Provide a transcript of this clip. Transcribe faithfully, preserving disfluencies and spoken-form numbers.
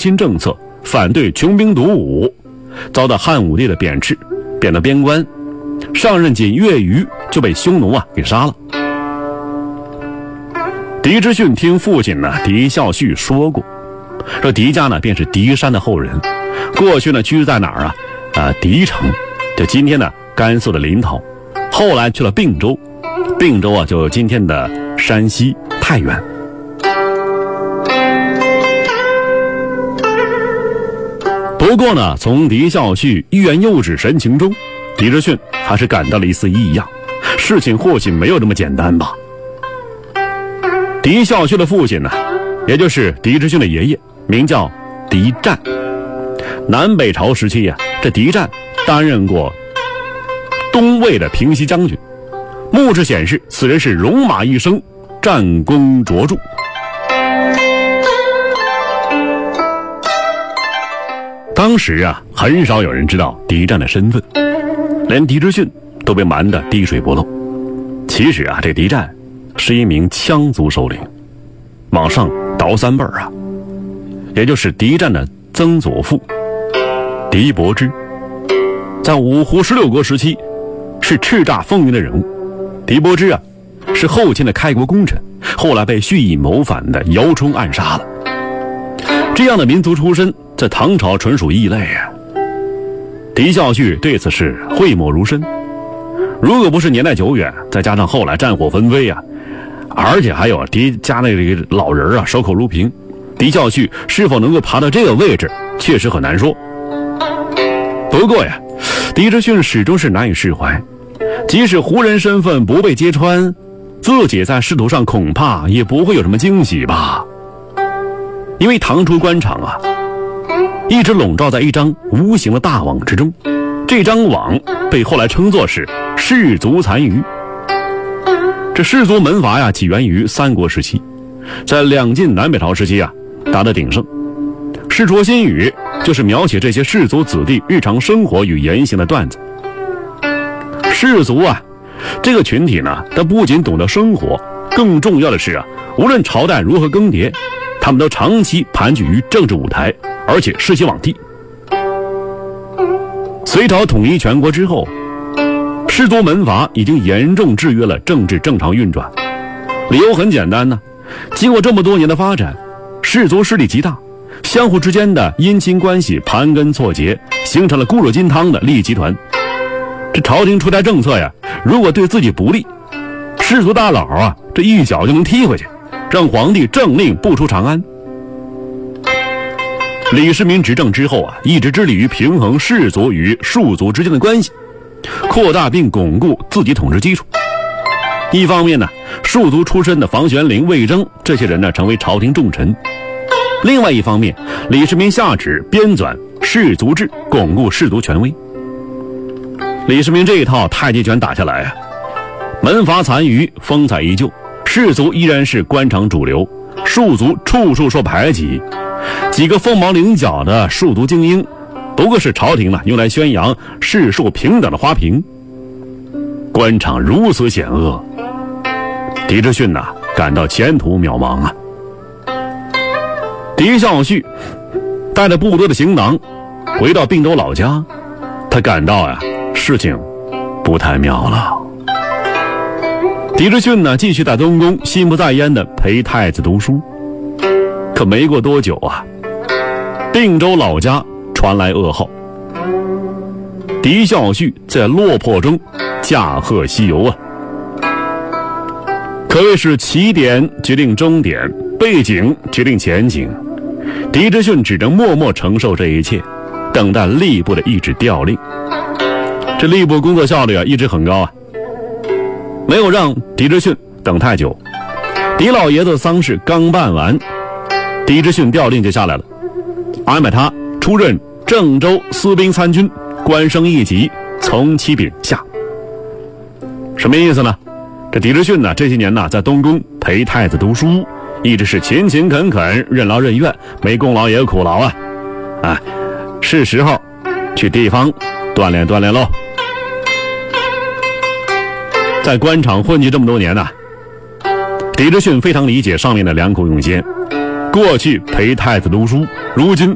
亲政策，反对穷兵黩武，遭到汉武帝的贬斥，贬到边关，上任仅月余就被匈奴啊给杀了。狄之训听父亲呢狄孝胥说过，说狄家呢便是狄山的后人，过去呢居住在哪儿啊？啊，狄城，就今天的甘肃的临洮，后来去了并州，并州啊就今天的山西太原。不过呢，从狄孝胥欲言又止神情中，狄之训还是感到了一丝异样，事情或许没有这么简单吧。狄孝胥的父亲呢，也就是狄之训的爷爷，名叫狄湛。南北朝时期呀、啊，这狄湛担任过东魏的平西将军，墓志显示此人是戎马一生，战功卓著。当时啊，很少有人知道狄湛的身份，连狄之训都被瞒得滴水不漏。其实啊，这狄湛是一名羌族首领，往上倒三辈儿啊，也就是狄湛的曾祖父狄伯之，在五胡十六国时期是叱咤风云的人物。狄伯之啊，是后秦的开国功臣，后来被蓄意谋反的姚冲暗杀了。这样的民族出身，在唐朝纯属异类啊。狄孝胥对此是讳莫如深。如果不是年代久远，再加上后来战火纷飞啊，而且还有狄家那个老人啊守口如瓶，狄孝胥是否能够爬到这个位置，确实很难说。不过呀，狄之训始终是难以释怀，即使胡人身份不被揭穿，自己在仕途上恐怕也不会有什么惊喜吧。因为唐初官场啊，一直笼罩在一张无形的大网之中，这张网被后来称作是士族残余。这士族门阀呀，起源于三国时期，在两晋南北朝时期啊，达到鼎盛。世说新语就是描写这些士族子弟日常生活与言行的段子。士族啊，这个群体呢，它不仅懂得生活，更重要的是啊，无论朝代如何更迭，他们都长期盘踞于政治舞台，而且世袭罔替。隋朝统一全国之后，士族门阀已经严重制约了政治正常运转。理由很简单呢，经过这么多年的发展，士族势力极大，相互之间的姻亲关系盘根错节，形成了固若金汤的利益集团。这朝廷出台政策呀，如果对自己不利，士族大佬啊，这一脚就能踢回去，让皇帝政令不出长安。李世民执政之后啊，一直致力于平衡士族与庶族之间的关系，扩大并巩固自己统治基础。一方面呢，庶族出身的房玄龄、魏征这些人呢，成为朝廷重臣；另外一方面，李世民下旨编纂士族制，巩固士族权威。李世民这一套太极拳打下来啊，门阀残余，风采依旧，士族依然是官场主流，庶族处处受排挤。几个凤毛麟角的庶族精英，不过是朝廷呢用来宣扬士庶平等的花瓶。官场如此险恶，狄之训呐、啊、感到前途渺茫啊。狄孝胥带着部队的行囊回到并州老家，他感到啊事情不太妙了。狄之训呢继续在东宫心不在焉的陪太子读书，可没过多久啊，并州老家传来噩耗，狄孝胥在落魄中驾鹤西游啊，可谓是起点决定终点，背景决定前景。狄之训只能默默承受这一切，等待吏部的一纸调令。这吏部工作效率啊一直很高啊，没有让狄之训等太久。狄老爷子的丧事刚办完，狄之训调令就下来了，安排他出任郑州司兵参军，官升一级，从其丙下。什么意思呢？这狄之训呢这些年呢在东宫陪太子读书，一直是勤勤恳恳，任劳任怨，没功劳也有苦劳啊！啊，是时候去地方锻炼锻炼喽。在官场混迹这么多年呢、啊，狄之训非常理解上面的良苦用心。过去陪太子读书，如今